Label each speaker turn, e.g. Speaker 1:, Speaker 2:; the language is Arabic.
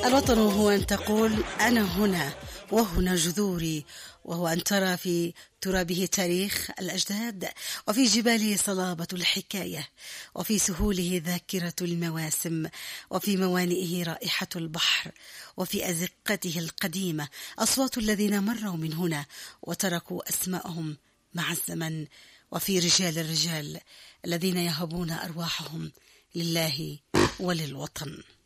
Speaker 1: الوطن هو أن تقول أنا هنا وهنا جذوري، وهو أن ترى في ترابه تاريخ الأجداد، وفي جباله صلابة الحكاية، وفي سهوله ذاكرة المواسم، وفي موانئه رائحة البحر، وفي أزقته القديمة أصوات الذين مروا من هنا وتركوا أسماءهم مع الزمن، وفي رجال الرجال الذين يهبون أرواحهم لله وللوطن.